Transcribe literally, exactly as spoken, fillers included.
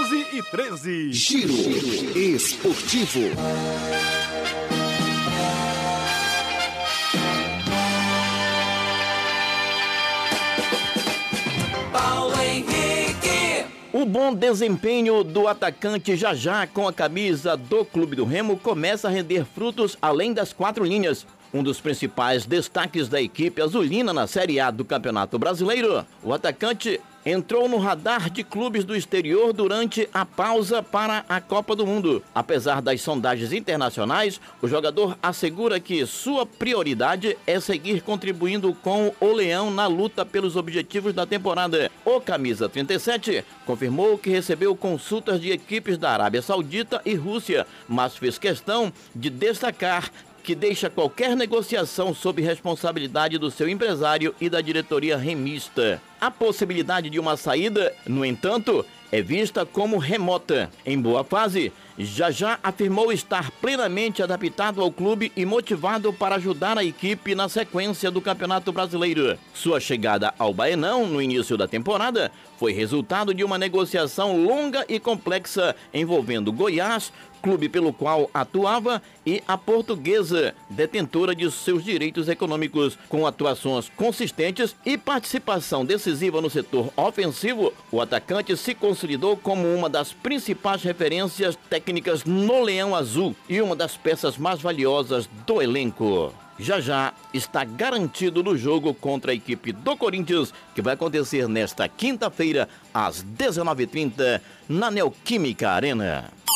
doze e treze. Giro Esportivo. O bom desempenho do atacante Jajá com a camisa do Clube do Remo começa a render frutos além das quatro linhas. Um dos principais destaques da equipe azulina na Série A do Campeonato Brasileiro, o atacante entrou no radar de clubes do exterior durante a pausa para a Copa do Mundo. Apesar das sondagens internacionais, o jogador assegura que sua prioridade é seguir contribuindo com o Leão na luta pelos objetivos da temporada. O camisa trinta e sete confirmou que recebeu consultas de equipes da Arábia Saudita e Rússia, mas fez questão de destacar que deixa qualquer negociação sob responsabilidade do seu empresário e da diretoria remista. A possibilidade de uma saída, no entanto, é vista como remota. Em boa fase, Jajá afirmou estar plenamente adaptado ao clube e motivado para ajudar a equipe na sequência do Campeonato Brasileiro. Sua chegada ao Baenão no início da temporada foi resultado de uma negociação longa e complexa envolvendo Goiás, clube pelo qual atuava, e a Portuguesa, detentora de seus direitos econômicos. Com atuações consistentes e participação decisiva no setor ofensivo, o atacante se consolidou como uma das principais referências técnicas no Leão Azul e uma das peças mais valiosas do elenco. Jajá está garantido no jogo contra a equipe do Corinthians, que vai acontecer nesta quinta-feira, às dezenove e trinta, na Neoquímica Arena.